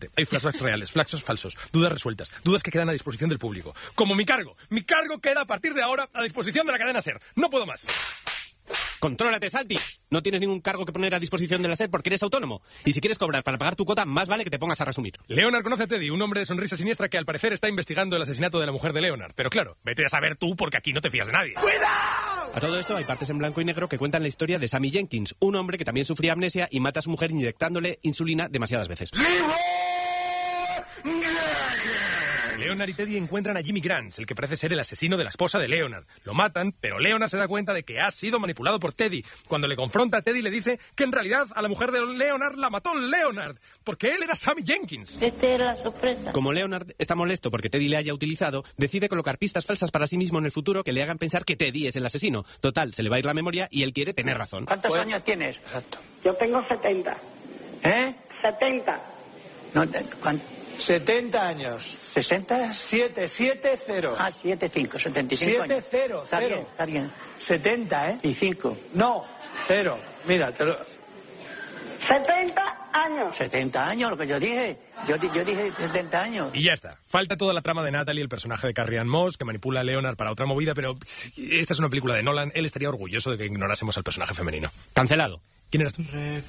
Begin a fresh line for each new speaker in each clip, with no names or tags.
Hay flashbacks reales, flashbacks falsos, dudas resueltas, dudas que quedan a disposición del público. Como mi cargo. Mi cargo queda a partir de ahora a disposición de la cadena SER. No puedo más.
¡Contrólate, Santi! No tienes ningún cargo que poner a disposición de la SER porque eres autónomo. Y si quieres cobrar para pagar tu cuota, más vale que te pongas a resumir.
Leonard conoce a Teddy, un hombre de sonrisa siniestra que al parecer está investigando el asesinato de la mujer de Leonard. Pero claro, vete a saber tú porque aquí no te fías de nadie.
A todo esto hay partes en blanco y negro que cuentan la historia de Sammy Jenkins, un hombre que también sufría amnesia y mata a su mujer inyectándole insulina demasiadas veces.
Leonard y Teddy encuentran a Jimmy Grant, el que parece ser el asesino de la esposa de Leonard. Lo matan, pero Leonard se da cuenta de que ha sido manipulado por Teddy. Cuando le confronta, Teddy le dice que en realidad a la mujer de Leonard la mató Leonard, porque él era Sammy Jenkins.
Esta era la sorpresa.
Como Leonard está molesto porque Teddy le haya utilizado, decide colocar pistas falsas para sí mismo en el futuro que le hagan pensar que Teddy es el asesino. Total, se le va a ir la memoria y él quiere tener razón.
¿Cuántos años tienes? Exacto.
Yo tengo 70.
¿Eh?
70.
No,
70 años.
60.
770.
Ah, 75, 75 años.
70,
Está bien,
cero.
está bien.
70, ¿eh?
Y 5.
No, 0. Mira, te lo...
70 años.
70 años, lo que yo dije. Yo dije 70 años.
Y ya está. Falta toda la trama de Natalie, el personaje de Carrie Ann Moss, que manipula a Leonard para otra movida, pero esta es una película de Nolan. Él estaría orgulloso de que ignorásemos al personaje femenino.
Cancelado.
¿Quién eres tú?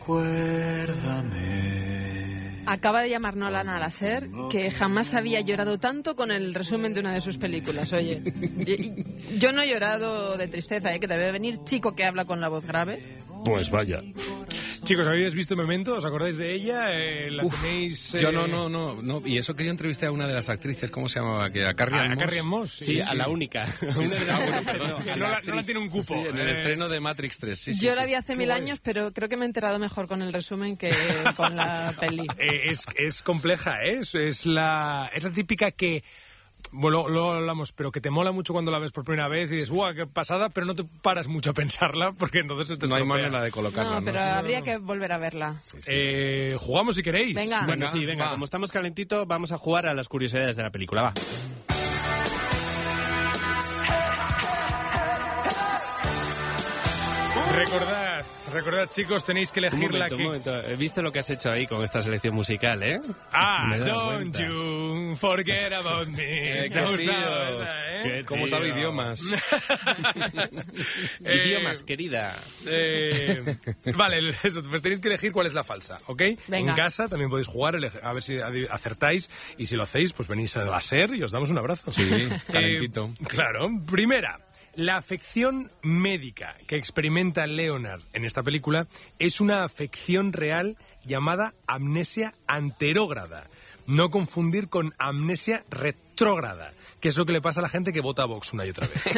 Recuérdame.
Acaba de llamar Nolan a la SER que jamás había llorado tanto con el resumen de una de sus películas. Oye, yo no he llorado de tristeza, que debe venir chico que habla con la voz grave.
Pues vaya.
Chicos, ¿habéis visto Memento? ¿Os acordáis de ella? ¿La tenéis...?
Yo no. Y eso que yo entrevisté a una de las actrices, ¿cómo se llamaba? ¿A Carrie Ann Moss?
¿A Carrie Ann Moss?
Sí, a la única.
No la tiene un cupo.
Sí, en el estreno de Matrix 3. Sí,
Yo la vi hace 1000 años, pero creo que me he enterado mejor con el resumen que con la peli.
Es compleja, ¿eh? Es la típica que... Bueno, lo hablamos, pero que te mola mucho cuando la ves por primera vez y dices, ¡guau, qué pasada! Pero no te paras mucho a pensarla porque entonces te
No hay
estropea.
manera de colocarla.
No, pero habría que volver a verla.
Jugamos si queréis.
Venga.
Bueno, sí, venga, como estamos calentitos, vamos a jugar a las curiosidades de la película, va.
Recordad, chicos, tenéis que elegir
Un
la que...
momento. He visto lo que has hecho ahí con esta selección musical, ¿eh? Me he dado
Don't
cuenta.
you forget about me.
Qué tío.
Qué
¿Cómo
tío.
sabe idiomas?
Idiomas, querida.
Vale, eso, pues tenéis que elegir cuál es la falsa, ¿ok?
Venga.
En casa también podéis jugar, a ver si acertáis, y si lo hacéis, pues venís a la SER y os damos un abrazo.
Sí, calentito.
Claro. Primera, la afección médica que experimenta Leonard en esta película es una afección real llamada amnesia anterógrada. No confundir con amnesia retrógrada, que es lo que le pasa a la gente que vota a Vox una y otra vez.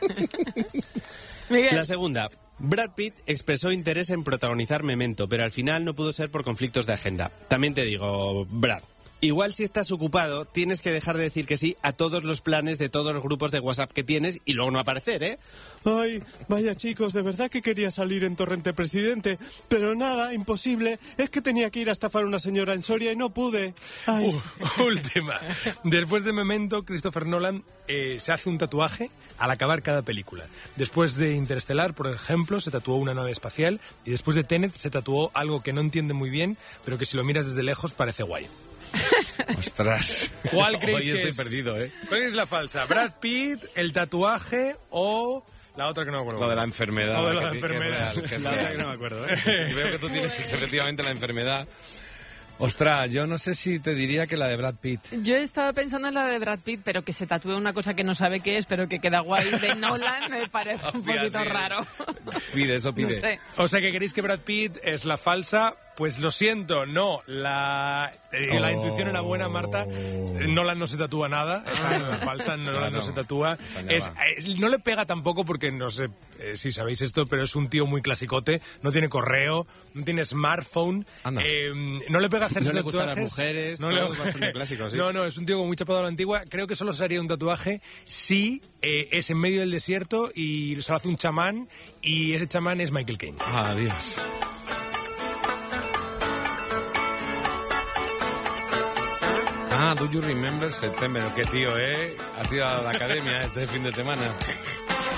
Miguel.
La segunda. Brad Pitt expresó interés en protagonizar Memento, pero al final no pudo ser por conflictos de agenda. También te digo, Brad, igual si estás ocupado, tienes que dejar de decir que sí a todos los planes de todos los grupos de WhatsApp que tienes y luego no aparecer, ¿eh? Ay, vaya chicos, de verdad que quería salir en Torrente Presidente, pero nada, imposible. Es que tenía que ir a estafar a una señora en Soria y no pude. Ay.
Última. Después de Memento, Christopher Nolan se hace un tatuaje al acabar cada película. Después de Interestelar, por ejemplo, se tatuó una nave espacial y después de Tenet se tatuó algo que no entiende muy bien, pero que si lo miras desde lejos parece guay.
Ostras.
¿Cuál creéis
Hoy
que
estoy
es?
perdido, ¿eh?
¿Cuál es la falsa? ¿Brad Pitt, el tatuaje o la otra que no me acuerdo?
Lo de la enfermedad.
Lo de la
que
enfermedad.
es real, que es
La otra
real.
que no me acuerdo, ¿eh?
Veo que tú tienes efectivamente la enfermedad. Ostras, yo no sé si te diría que la de Brad Pitt.
Yo estaba pensando en la de Brad Pitt, pero que se tatúe una cosa que no sabe qué es, pero que queda guay de Nolan, me parece un
Hostia,
poquito
sí.
raro.
Pide, eso
No
pide.
sé.
O sea que queréis que Brad Pitt es la falsa. Pues lo siento, no. La intuición era buena, Marta. Nolan no se tatúa nada. Esa es la falsa, Nolan no se tatúa. No le pega tampoco porque, no sé si sabéis esto, pero es un tío muy clasicote. No tiene correo, no tiene smartphone.
Anda.
No le pega hacerse
No le gustan las
tatuajes.
mujeres,
No,
todo es bastante clásico, sí.
no, es un tío muy chapado a la antigua. Creo que solo se haría un tatuaje si es en medio del desierto y se lo hace un chamán y ese chamán es Michael Caine.
Adiós. Do you remember September? Qué tío, ¿eh? Has ido a la academia este fin de semana.